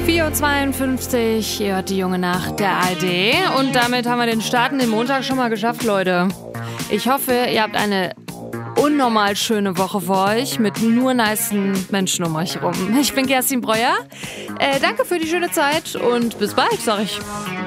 4:52 Uhr, ihr hört die junge Nacht der ARD. Und damit haben wir den Start in den Montag schon mal geschafft, Leute. Ich hoffe, ihr habt eine unnormal schöne Woche vor euch mit nur nicen Menschen um euch herum. Ich bin Kerstin Breuer. Danke für die schöne Zeit und bis bald, sag ich.